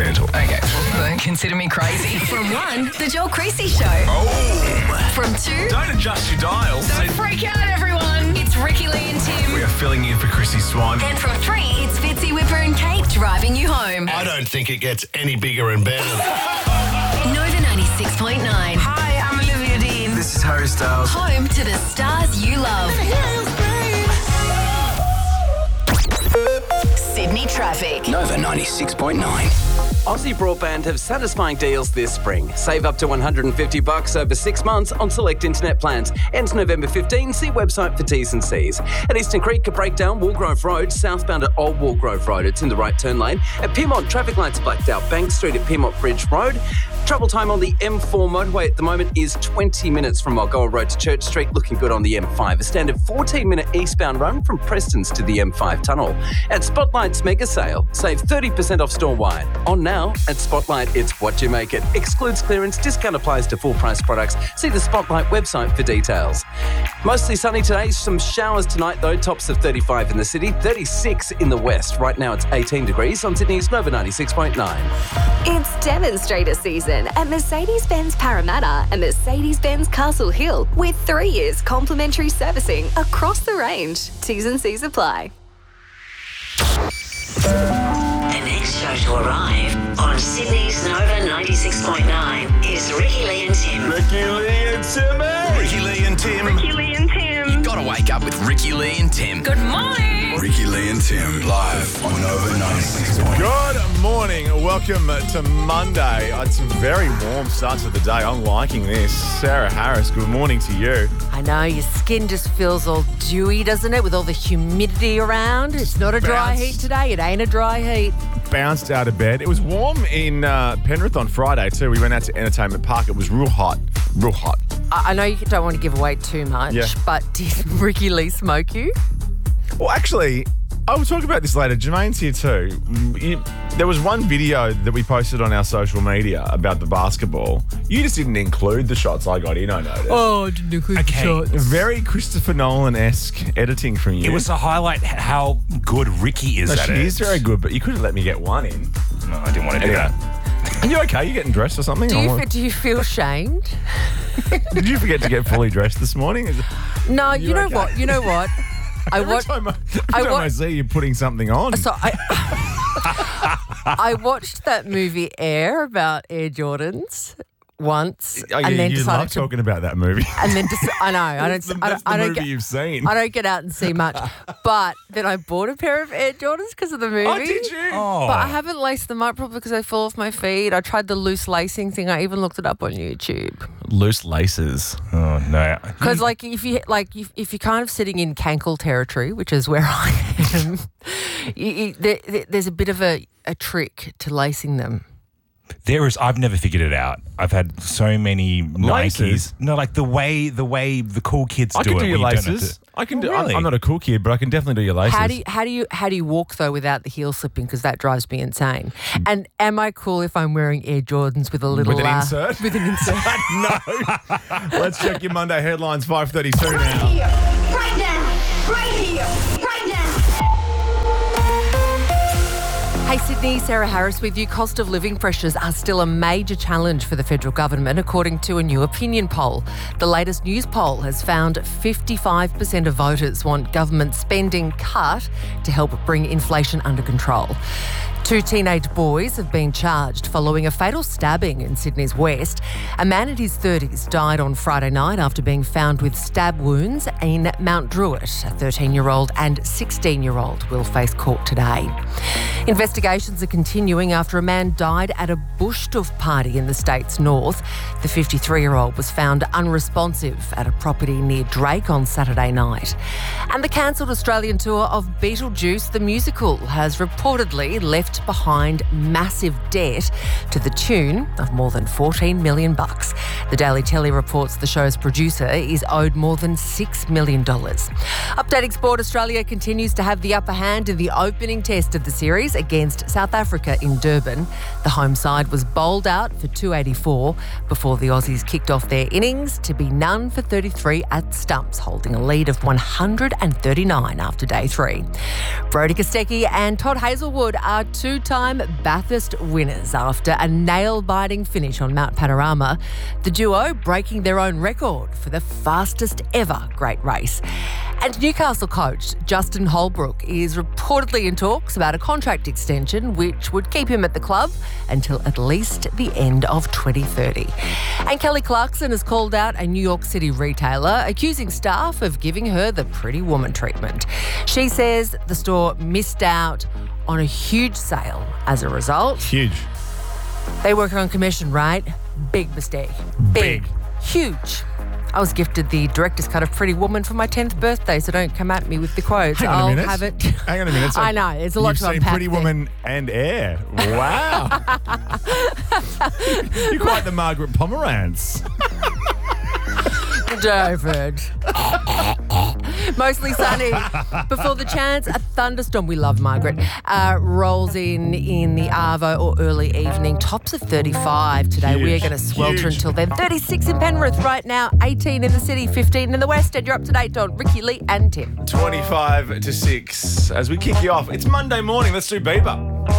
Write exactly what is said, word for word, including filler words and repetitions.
mental. Okay, well, don't consider me crazy. From one, The Joel Creasy Show. Oh! From two, Don't adjust your dials. Don't freak out, everyone. It's Ricky Lee and Tim. We are filling in for Chrissy Swan. And from three, it's Fitzy Whipper and Kate driving you home. I don't think it gets any bigger and better. Nova ninety-six point nine. Hi, I'm Olivia Dean. This is Harry Styles. Home to the stars you love. Sydney traffic. Nova ninety-six point nine. Aussie Broadband have satisfying deals this spring. Save up to one hundred fifty bucks over six months on select internet plans. Ends November fifteenth. See website for T's and C's. At Eastern Creek, a breakdown, Woolgrove Road, southbound at Old Woolgrove Road. It's in the right turn lane. At Pyrmont, traffic lights are blacked out. Bank Street at Pyrmont Bridge Road. Travel time on the M four motorway at the moment is twenty minutes from Mulgoa Road to Church Street. Looking good on the M five. A standard fourteen minute eastbound run from Prestons to the M five tunnel. At Spotlight's mega sale, save thirty percent off store-wide. On now, at Spotlight, it's what you make it. Excludes clearance, discount applies to full price products. See the Spotlight website for details. Mostly sunny today, some showers tonight though. Tops of thirty-five in the city, thirty-six in the west. Right now it's eighteen degrees on Sydney's Nova ninety-six point nine. It's demonstrator season at Mercedes-Benz Parramatta and Mercedes-Benz Castle Hill with three years complimentary servicing across the range. T's and C's apply. The next show to arrive on Sydney's Nova ninety-six point nine is Ricky Lee and Tim. Ricky Lee and Timmy. Ricky Lee and Tim. Ricky Lee and Tim. You gotta wake up with Ricky Lee and Tim. Good morning. Ricky Lee and Tim live on Nova ninety-six point nine. Good morning. Welcome to Monday. It's a very warm start to the day. I'm liking this. Sarah Harris, good morning to you. I know, your skin just feels all dewy, doesn't it, with all the humidity around? It's not a dry Bounce. heat today. It ain't a dry heat. Bounced out of bed. It was warm in uh, Penrith on Friday too. We went out to Entertainment Park. It was real hot. Real hot. I, I know you don't want to give away too much, Yeah. but did Ricky Lee smoke you? Well, actually, I will talk about this later. Jermaine's here too. You- there was one video that we posted on our social media about the basketball. You just didn't include the shots I got in, I noticed. Oh, I didn't include Okay. the shots. Very Christopher Nolan-esque editing from you. It was to highlight how good Ricky is No, at she it. is very good, but you could have let me get one in. No, I didn't want to do Anyway. that. Are you okay? You getting dressed or something? Do I you, want- fe- do you feel shamed? Did you forget to get fully dressed this morning? Is- No, you, You know okay? what? You know what? I Every watched. time, I, every I time wa- I see you putting something on. So I, I watched that movie Air about Air Jordans once, Oh, yeah, and then you decided love to. talking about that movie. And then just, I know I don't. That's the, I that's don't, I the don't movie get. you've seen. I don't get out and see much, but then I bought a pair of Air Jordans because of the movie. Oh, did you? Oh. But I haven't laced them up properly because they fall off my feet. I tried the loose lacing thing. I even looked it up on YouTube. Loose laces. Oh, no. Because like if you like if, if you're kind of sitting in cankle territory, which is where I am, you, you, there, there- there's a bit of a, a trick to lacing them. There is, I've never figured it out. I've had so many Laces? Nikes. No, like the way the way the cool kids I do can it. do your where you don't have laces. to- I can Oh, do. I'm- really? I'm not a cool kid, but I can definitely do your laces. How do you, how do you how do you walk though without the heel slipping? Because that drives me insane. And am I cool if I'm wearing Air Jordans with a little With an uh, insert? With an insert. No. Let's check your Monday headlines. five thirty-two now. Right now. Right here. Right now. Hey Sydney, Sarah Harris with you. Cost of living pressures are still a major challenge for the federal government, according to a new opinion poll. The latest news poll has found fifty-five percent of voters want government spending cut to help bring inflation under control. Two teenage boys have been charged following a fatal stabbing in Sydney's west. A man in his thirties died on Friday night after being found with stab wounds in Mount Druitt. A thirteen-year-old and sixteen-year-old will face court today. Investigations are continuing after a man died at a Bushtuff party in the state's north. The fifty-three-year-old was found unresponsive at a property near Drake on Saturday night. And the cancelled Australian tour of Beetlejuice the musical has reportedly left behind massive debt to the tune of more than fourteen million bucks. The Daily Telly reports the show's producer is owed more than six million dollars. Updating sport, Australia continues to have the upper hand in the opening test of the series against South Africa in Durban. The home side was bowled out for two eighty-four before the Aussies kicked off their innings to be none for thirty-three at stumps, holding a lead of one hundred thirty-nine after day three. Brodie Kostecki and Todd Hazelwood are two-time Bathurst winners after a nail-biting finish on Mount Panorama, the duo breaking their own record for the fastest ever Great Race. And Newcastle coach Justin Holbrook is reportedly in talks about a contract extension which would keep him at the club until at least the end of twenty thirty. And Kelly Clarkson has called out a New York City retailer accusing staff of giving her the pretty woman treatment. She says the store missed out on a huge sale as a result. Huge. They work on commission, right? Big mistake. Big. Big. Huge. I was gifted the director's cut of Pretty Woman for my tenth birthday, so don't come at me with the quotes. Hang on a I'll minute. have it. Hang on a minute. So I know, it's a lot you've to seen unpack Pretty there. Woman and Air. Wow. You're quite the Margaret Pomerantz. David. Mostly sunny. Before the chance, a thunderstorm, we love Margaret, uh, rolls in in the Arvo or early evening. Tops of thirty-five today. Huge, We are going to swelter huge. until then. thirty-six in Penrith right now, eighteen in the city, fifteen in the west. And you're up to date on Ricky, Lee and Tim. twenty-five to six. As we kick you off, it's Monday morning. Let's do Bieber.